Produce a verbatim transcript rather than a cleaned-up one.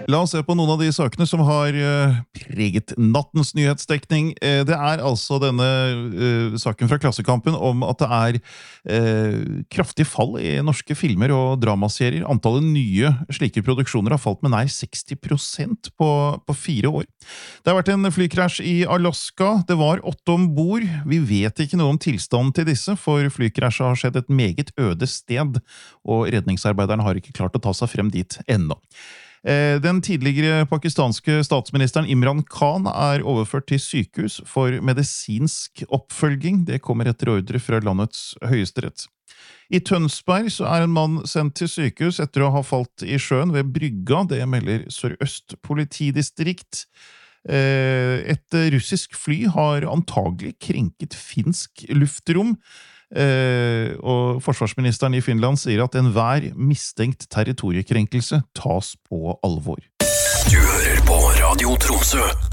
La oss se på noen av de sakene som har uh, preget nattens nyhetsdekning. Uh, det er altså denne uh, saken fra Klassekampen om at det er uh, kraftig fall i norske filmer og dramaserier. Antallet nye slike produksjoner har falt med nær seksti prosent på, på fire år. Det har vært en flykrasj i Alaska. Det var åtte ombord. Vi vet ikke noe om tilstanden til disse, for flykrasjet har skjedd et meget øde sted, og redningsarbeiderne har ikke klart å ta seg frem dit ennå. Den tidligere pakistanske statsministeren Imran Khan er overført til sykehus for medisinsk oppfølging. Det kommer etter ordre fra landets høyesterett. I Tønsberg så er en mann sendt til sykehus etter å ha falt i sjøen ved Brygga. Det melder Sør-Øst politidistrikt. Et russisk fly har antagelig krenket finsk luftrom. Eh, og forsvarsministeren i Finland sier at enhver mistenkt territoriekrenkelse tas på alvor. Du hører på Radio Tromsø.